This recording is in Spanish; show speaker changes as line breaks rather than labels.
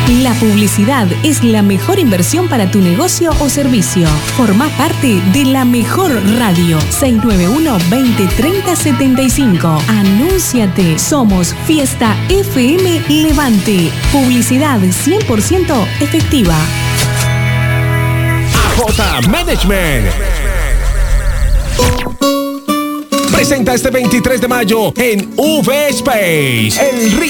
La publicidad es la mejor inversión para tu negocio o servicio. Formá parte de la mejor radio. 691-2030-75. Anúnciate. Somos Fiesta FM Levante. Publicidad 100% efectiva.
AJ Management presenta este 23 de mayo en V Space, el